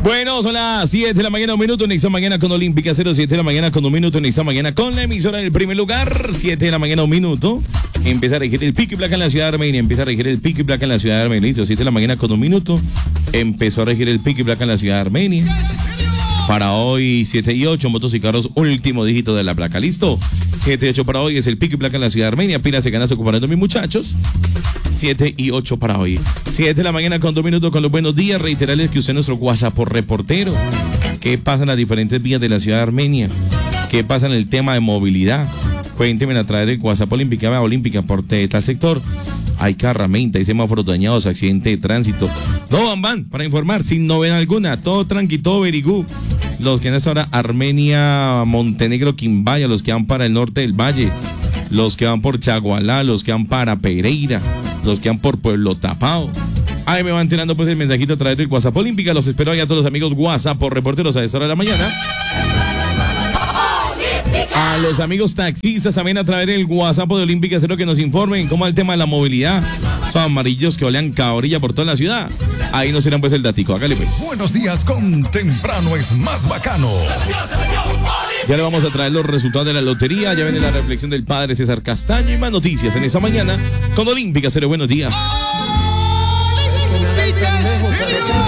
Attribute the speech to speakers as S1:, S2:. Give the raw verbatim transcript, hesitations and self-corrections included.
S1: Bueno, son las siete de la mañana, un minuto en esta mañana con Olímpica, cero siete de la mañana con un minuto en esta mañana con la emisora del primer lugar, siete de la mañana, un minuto. Empieza a regir el pico y placa en la ciudad de Armenia, empieza a regir el pico y placa en la ciudad de Armenia, listo, siete de la mañana con un minuto. Empezó a regir el pico y placa en la ciudad de Armenia. Para hoy, siete y ocho, motos y carros, último dígito de la placa, listo. siete y ocho para hoy es el pico y placa en la ciudad de Armenia, pilas se ganas ocupando mis muchachos. siete y ocho para hoy. siete de la mañana con dos minutos con los buenos días. Reiterarles que usted es nuestro WhatsApp por reportero. ¿Qué pasa en las diferentes vías de la ciudad de Armenia? ¿Qué pasa en el tema de movilidad? Cuéntenme a través del WhatsApp Olímpica, Olímpica por tal sector. Hay carramenta, hay semáforos dañados, accidente de tránsito. No, van, van, para informar, sin novedad alguna. Todo tranqui, todo very good. Los que en esta hora, Armenia, Montenegro, Quimbaya, los que van para el norte del valle, los que van por Chagualá, los que van para Pereira, los que van por Pueblo Tapao. Ahí me van tirando pues el mensajito a través del WhatsApp Olímpica. Los espero ahí a todos los amigos WhatsApp por reporteros a esta hora de la mañana. A los amigos taxistas también a través del WhatsApp de Olímpica Cero que nos informen cómo es el tema de la movilidad. Son amarillos que olean cabrilla por toda la ciudad. Ahí nos irán pues el datico. Hágale pues.
S2: Buenos días con Temprano es más bacano.
S1: Ya le vamos a traer los resultados de la lotería. Ya viene la reflexión del padre César Castaño y más noticias en esta mañana con Olímpica Cero. Buenos días.
S3: Olímpica Cero.